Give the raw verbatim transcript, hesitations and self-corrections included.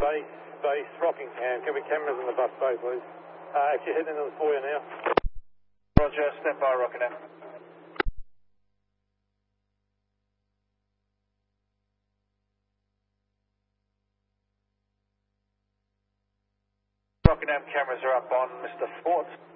Base, base, Rockingham. Can we cameras in the bus bay, please? Uh, actually heading into the foyer now. Roger, stand by Rockingham. Rockingham cameras are up on Mister Fort.